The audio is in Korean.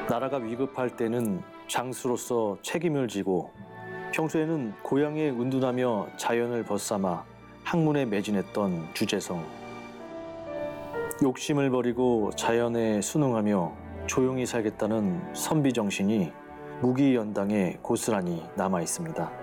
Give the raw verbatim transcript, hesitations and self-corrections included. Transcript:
나라가 위급할 때는 장수로서 책임을 지고 평소에는 고향에 은둔하며 자연을 벗삼아 학문에 매진했던 주재성. 욕심을 버리고 자연에 순응하며 조용히 살겠다는 선비 정신이 무기연당에 고스란히 남아 있습니다.